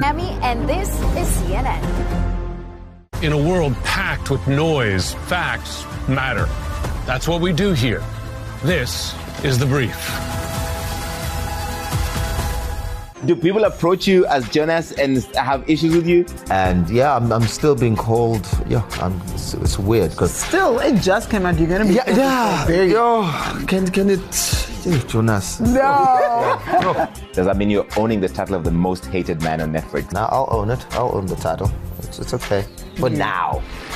Miami, and this is CNN. In a world packed with noise, facts matter. That's what we do here. This is The Brief. Do people approach you as Jonas and have issues with you? And yeah, I'm still being called. Yeah, it's weird because still it just came out. You're gonna be can it Jonas? No. Does that mean you're owning the title of the most hated man on Netflix? Now I'll own it. I'll own the title. It's okay. For now.